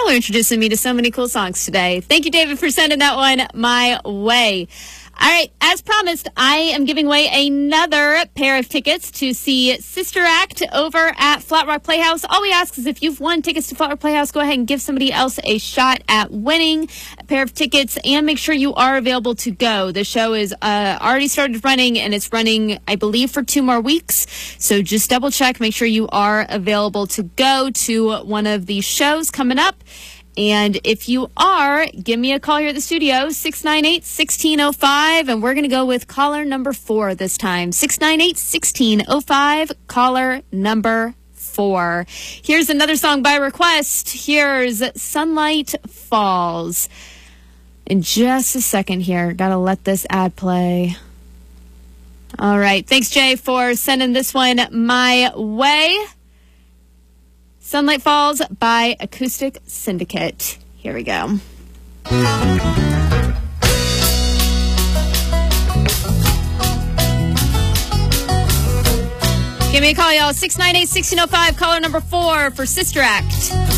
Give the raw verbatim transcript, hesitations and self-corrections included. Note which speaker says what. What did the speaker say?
Speaker 1: Y'all are introducing me to so many cool songs today. Thank you, David, for sending that one my way. All right, as promised, I am giving away another pair of tickets to see Sister Act over at Flat Rock Playhouse. All we ask is if you've won tickets to Flat Rock Playhouse, go ahead and give somebody else a shot at winning a pair of tickets, and make sure you are available to go. The show is uh, already started running, and it's running, I believe, for two more weeks. So just double check, make sure you are available to go to one of these shows coming up. And if you are, give me a call here at the studio, six nine eight, one six zero five, and we're going to go with caller number four this time. six nine eight, one six zero five, caller number four. Here's another song by request. Here's Sunlight Falls. In just a second here, got to let this ad play. All right, thanks, Jay, for sending this one my way. Sunlight Falls by Acoustic Syndicate. Here we go. Give me a call, y'all. six nine eight, one six zero five, caller number four for Sister Act.